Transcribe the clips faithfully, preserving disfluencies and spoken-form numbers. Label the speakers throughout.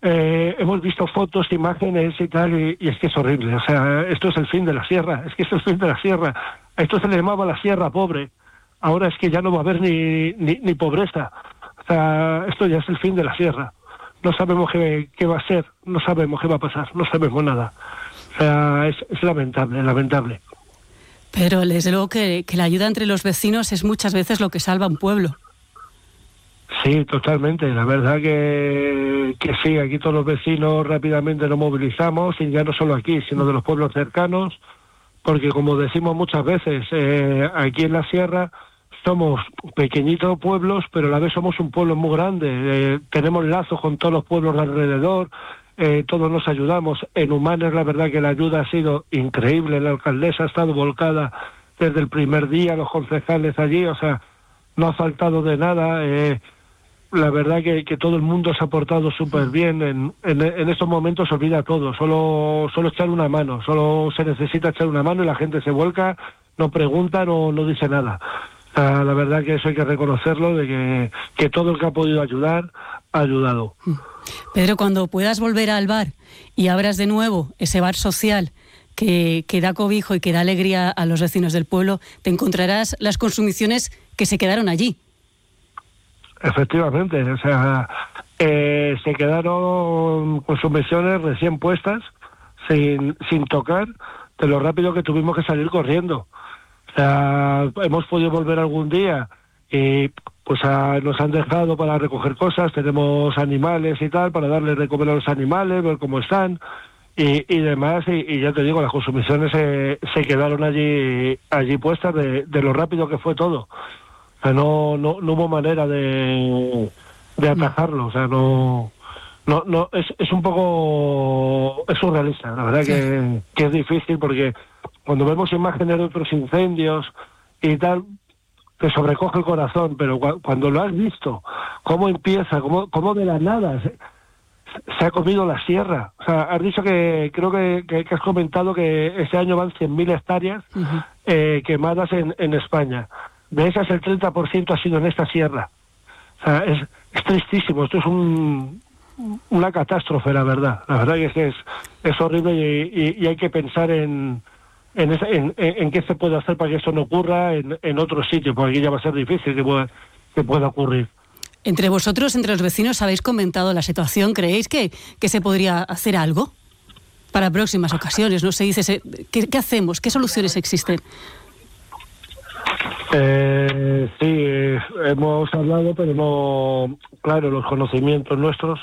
Speaker 1: eh, hemos visto fotos, imágenes y tal, y, y es que es horrible. O sea, esto es el fin de la sierra, es que es el fin de la sierra. A esto se le llamaba la sierra pobre. Ahora es que ya no va a haber ni, ni, ni pobreza. O sea, esto ya es el fin de la sierra. No sabemos qué, qué va a ser, no sabemos qué va a pasar, no sabemos nada. O sea, es, es lamentable, lamentable.
Speaker 2: Pero desde luego que, que la ayuda entre los vecinos es muchas veces lo que salva un pueblo.
Speaker 1: Sí, totalmente. La verdad que, que sí, aquí todos los vecinos rápidamente nos movilizamos, y ya no solo aquí, sino de los pueblos cercanos, porque como decimos muchas veces, eh, aquí en la sierra somos pequeñitos pueblos, pero a la vez somos un pueblo muy grande. Eh, tenemos lazos con todos los pueblos de alrededor, eh, todos nos ayudamos. En Humanes la verdad que la ayuda ha sido increíble, la alcaldesa ha estado volcada desde el primer día, los concejales allí, o sea, no ha faltado de nada. Eh, la verdad que, que todo el mundo se ha portado súper bien. En, en, en estos momentos se olvida todo, solo, solo echar una mano, solo se necesita echar una mano y la gente se vuelca, no pregunta, no, no dice nada. O sea, la verdad que eso hay que reconocerlo, de que, que todo el que ha podido ayudar, ha ayudado.
Speaker 2: Pedro, cuando puedas volver al bar y abras de nuevo ese bar social que, que da cobijo y que da alegría a los vecinos del pueblo, te encontrarás las consumiciones que se quedaron allí.
Speaker 1: Efectivamente, o sea, eh, se quedaron consumiciones recién puestas, sin, sin tocar, de lo rápido que tuvimos que salir corriendo. O sea, hemos podido volver algún día y pues a, nos han dejado para recoger cosas, tenemos animales y tal, para darles de comer a los animales, ver cómo están y, y demás, y, y ya te digo, las consumiciones se, se quedaron allí allí puestas de, de lo rápido que fue todo. O sea, no, no, no hubo manera de, de atajarlo, o sea, no, no, no, es, es un poco, es surrealista, la verdad que, que es difícil, porque cuando vemos imágenes de otros incendios y tal, te sobrecoge el corazón, pero cu- cuando lo has visto, cómo empieza, cómo, cómo de la nada se, se ha comido la sierra. O sea, has dicho que, creo que, que, que has comentado que este año van cien mil hectáreas uh-huh. eh, quemadas en, en España. De esas el treinta por ciento ha sido en esta sierra. O sea, es, es tristísimo, esto es un, una catástrofe, la verdad. La verdad es que es, es horrible y, y, y hay que pensar en, en, esa, en, en qué se puede hacer para que esto no ocurra en, en otros sitios, porque aquí ya va a ser difícil que pueda, que pueda ocurrir.
Speaker 2: Entre vosotros, entre los vecinos, habéis comentado la situación. ¿Creéis que, que se podría hacer algo para próximas ocasiones? No se dice, ¿qué, qué hacemos? ¿Qué soluciones existen?
Speaker 1: Eh, sí, eh, hemos hablado, pero no, claro, los conocimientos nuestros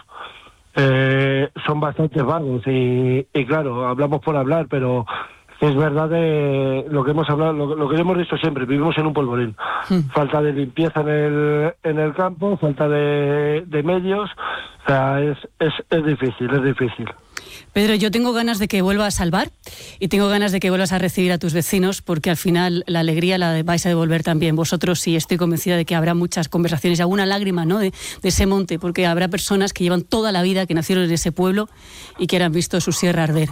Speaker 1: eh, son bastante vagos y, y claro, hablamos por hablar, pero es verdad de lo que hemos hablado, lo, lo que hemos dicho siempre, vivimos en un polvorín. Hmm. Falta de limpieza en el en el campo, falta de, de medios, o sea, es, es, es difícil, es difícil.
Speaker 2: Pedro, yo tengo ganas de que vuelvas al bar y tengo ganas de que vuelvas a recibir a tus vecinos, porque al final la alegría la vais a devolver también vosotros, y estoy convencida de que habrá muchas conversaciones y alguna lágrima, ¿no?, de, de ese monte, porque habrá personas que llevan toda la vida, que nacieron en ese pueblo y que han visto su sierra arder.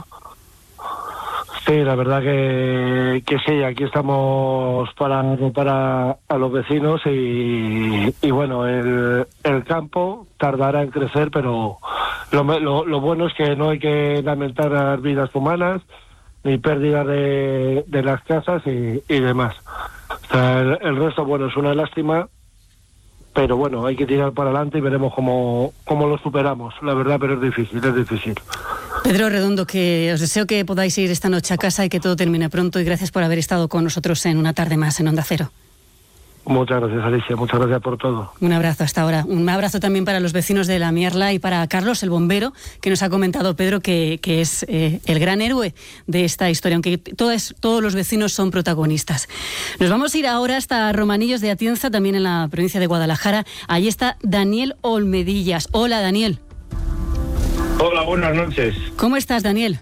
Speaker 1: Sí, la verdad que, que sí, aquí estamos para arropar a, a los vecinos y, y bueno, el, el campo tardará en crecer, pero lo, lo, lo bueno es que no hay que lamentar las vidas humanas, ni pérdida de, de las casas y, y demás. O sea, el, el resto, bueno, es una lástima, pero bueno, hay que tirar para adelante y veremos cómo, cómo lo superamos, la verdad, pero es difícil, es difícil.
Speaker 2: Pedro Redondo, que os deseo que podáis ir esta noche a casa y que todo termine pronto, y gracias por haber estado con nosotros en una tarde más en Onda Cero.
Speaker 1: Muchas gracias, Alicia, muchas gracias por todo.
Speaker 2: Un abrazo hasta ahora. Un abrazo también para los vecinos de La Mierla y para Carlos, el bombero, que nos ha comentado, Pedro, que, que es eh, el gran héroe de esta historia, aunque todas, todos los vecinos son protagonistas. Nos vamos a ir ahora hasta Romanillos de Atienza, también en la provincia de Guadalajara. Allí está Daniel Olmedillas. Hola, Daniel.
Speaker 3: Hola, buenas noches.
Speaker 2: ¿Cómo estás, Daniel?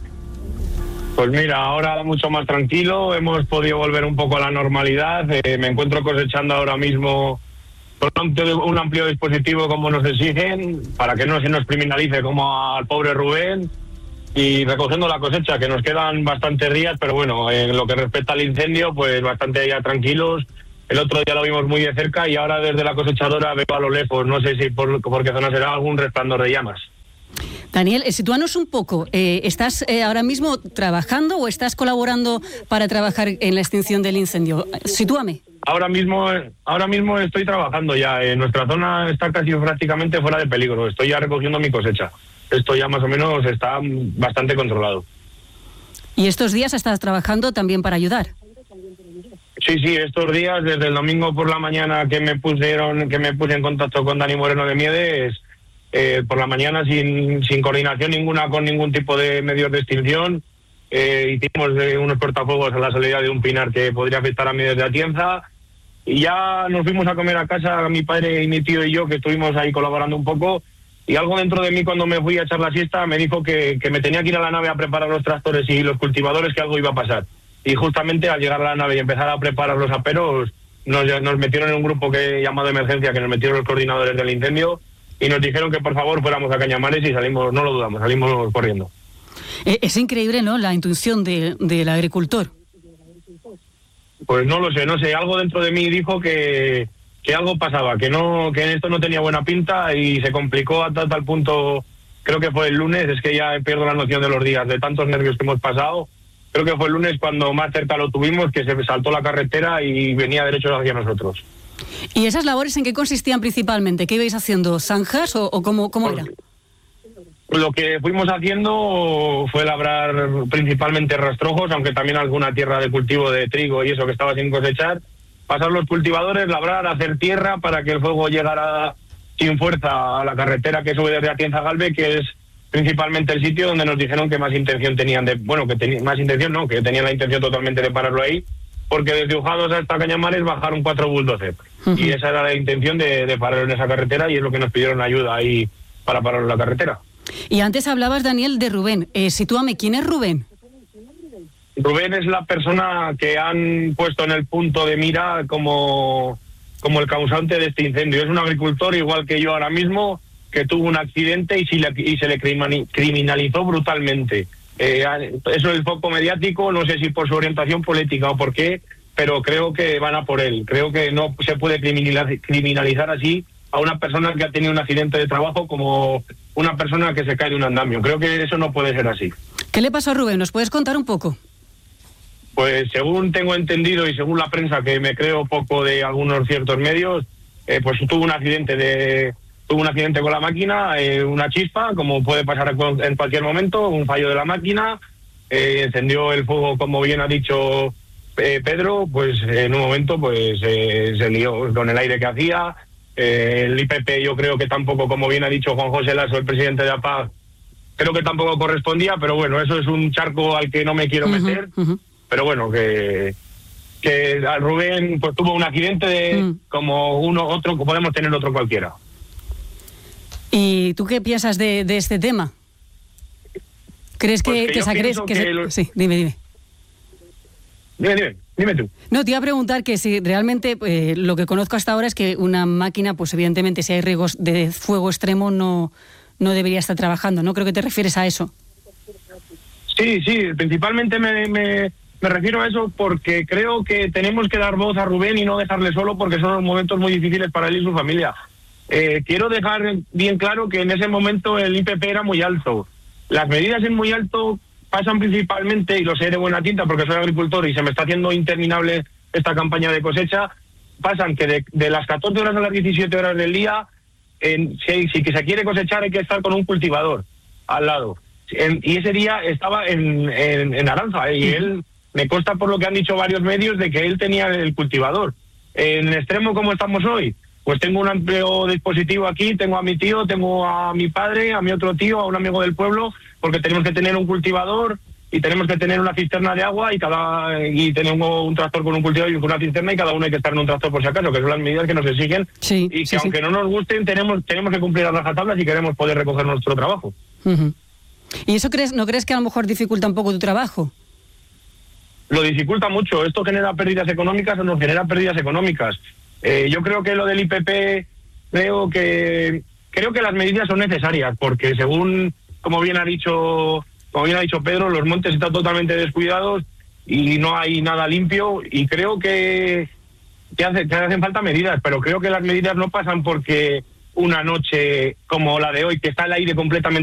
Speaker 3: Pues mira, ahora mucho más tranquilo, hemos podido volver un poco a la normalidad. Eh, me encuentro cosechando ahora mismo con un amplio dispositivo como nos exigen, para que no se nos criminalice como al pobre Rubén, y recogiendo la cosecha, que nos quedan bastantes días, pero bueno, en lo que respecta al incendio, pues bastante ya tranquilos. El otro día lo vimos muy de cerca y ahora desde la cosechadora veo a lo lejos, no sé si por, por qué zona será, algún resplandor de llamas.
Speaker 2: Daniel, eh, sitúanos un poco. Eh, ¿Estás eh, ahora mismo trabajando o estás colaborando para trabajar en la extinción del incendio? Sitúame.
Speaker 3: Ahora mismo, ahora mismo estoy trabajando ya. En nuestra zona está casi prácticamente fuera de peligro. Estoy ya recogiendo mi cosecha. Esto ya más o menos está bastante controlado.
Speaker 2: ¿Y estos días estás trabajando también para ayudar?
Speaker 3: Sí, sí, estos días, desde el domingo por la mañana que me pusieron, que me puse en contacto con Dani Moreno de Miedes, eh, por la mañana sin, sin coordinación ninguna con ningún tipo de medios de extinción, eh, hicimos eh, unos cortafuegos a la salida de un pinar que podría afectar a Miedes de Atienza, y ya nos fuimos a comer a casa, mi padre y mi tío y yo, que estuvimos ahí colaborando un poco, y algo dentro de mí cuando me fui a echar la siesta me dijo que, que me tenía que ir a la nave a preparar los tractores y los cultivadores, que algo iba a pasar. Y justamente al llegar a la nave y empezar a preparar los aperos, nos, nos metieron en un grupo que he llamado de emergencia, que nos metieron los coordinadores del incendio, y nos dijeron que por favor fuéramos a Cañamares, y salimos, no lo dudamos, salimos corriendo.
Speaker 2: Es increíble, ¿no?, la intuición de, del agricultor.
Speaker 3: Pues no lo sé, no sé, algo dentro de mí dijo que, que algo pasaba, que no, que esto no tenía buena pinta, y se complicó a tal, tal punto, creo que fue el lunes, es que ya pierdo la noción de los días, de tantos nervios que hemos pasado. Creo que fue el lunes cuando más cerca lo tuvimos, que se saltó la carretera y venía derecho hacia nosotros.
Speaker 2: ¿Y esas labores en qué consistían principalmente? ¿Qué ibais haciendo? ¿Zanjas o, o cómo, cómo era?
Speaker 3: Lo que fuimos haciendo fue labrar principalmente rastrojos, aunque también alguna tierra de cultivo de trigo y eso que estaba sin cosechar. Pasar los cultivadores, labrar, hacer tierra para que el fuego llegara sin fuerza a la carretera que sube desde Atienza a Galve, que es principalmente el sitio donde nos dijeron que más intención tenían de, bueno, que tenían más intención, no, que tenían la intención totalmente de pararlo ahí, porque desde Ujados hasta Cañamares bajaron cuatro bulldozers. Uh-huh. Y esa era la intención de, de parar en esa carretera, y es lo que nos pidieron ayuda ahí para parar en la carretera.
Speaker 2: Y antes hablabas, Daniel, de Rubén. Eh, sitúame, ¿quién es Rubén?
Speaker 3: Rubén es la persona que han puesto en el punto de mira como, como el causante de este incendio. Es un agricultor igual que yo ahora mismo, que tuvo un accidente y se le, y se le criminalizó brutalmente. Eh, eso es el foco mediático, no sé si por su orientación política o por qué, pero creo que van a por él. Creo que no se puede criminalizar, criminalizar así a una persona que ha tenido un accidente de trabajo como una persona que se cae de un andamio. Creo que eso no puede ser así.
Speaker 2: ¿Qué le pasó a Rubén? ¿Nos puedes contar un poco?
Speaker 3: Pues según tengo entendido y según la prensa, que me creo poco de algunos ciertos medios, eh, pues tuvo un accidente de... Tuvo un accidente con la máquina, eh, una chispa, como puede pasar en cualquier momento, un fallo de la máquina, eh, encendió el fuego, como bien ha dicho eh, Pedro, pues en un momento pues eh, se lió con el aire que hacía. Eh, el I P P yo creo que tampoco, como bien ha dicho Juan José Lasso, el presidente de A P A, creo que tampoco correspondía, pero bueno, eso es un charco al que no me quiero uh-huh, meter, uh-huh. Pero bueno, que... que a Rubén pues tuvo un accidente de, uh-huh. como uno, otro, podemos tener otro cualquiera.
Speaker 2: ¿Y tú qué piensas de, de este tema? ¿Crees que,
Speaker 3: pues que,
Speaker 2: que esa crees que, que se... lo... Sí, dime, dime.
Speaker 3: Dime, dime, dime tú.
Speaker 2: No, te iba a preguntar que si realmente eh, lo que conozco hasta ahora es que una máquina, pues evidentemente si hay riesgos de fuego extremo no, no debería estar trabajando, ¿no? Creo que te refieres a eso.
Speaker 3: Sí, sí, principalmente me, me, me refiero a eso porque creo que tenemos que dar voz a Rubén y no dejarle solo, porque son momentos muy difíciles para él y su familia. Eh, quiero dejar bien claro que en ese momento el I P P era muy alto. Las medidas en muy alto pasan principalmente, y lo sé de buena tinta porque soy agricultor y se me está haciendo interminable esta campaña de cosecha, pasan que de, de las catorce horas a las diecisiete horas del día, en, si, si que se quiere cosechar hay que estar con un cultivador al lado. En, y ese día estaba en, en, en Aranza, ¿eh? Y él, me consta por lo que han dicho varios medios, de que él tenía el cultivador. En extremo como estamos hoy, pues tengo un amplio dispositivo aquí, tengo a mi tío, tengo a mi padre, a mi otro tío, a un amigo del pueblo, porque tenemos que tener un cultivador y tenemos que tener una cisterna de agua y cada y tenemos un tractor con un cultivador y una cisterna, y cada uno hay que estar en un tractor por si acaso, que son las medidas que nos exigen,
Speaker 2: sí,
Speaker 3: y que
Speaker 2: sí,
Speaker 3: aunque
Speaker 2: sí.
Speaker 3: no nos gusten, tenemos tenemos que cumplir las rajatablas si queremos poder recoger nuestro trabajo.
Speaker 2: Uh-huh. ¿Y eso crees, no crees que a lo mejor dificulta un poco tu trabajo?
Speaker 3: Lo dificulta mucho. Esto genera pérdidas económicas o nos genera pérdidas económicas. Eh, yo creo que lo del I P P, creo que creo que las medidas son necesarias, porque según, como bien ha dicho, como bien ha dicho Pedro, los montes están totalmente descuidados y no hay nada limpio, y creo que, que, hace, que hacen falta medidas, pero creo que las medidas no pasan porque una noche como la de hoy, que está el aire completamente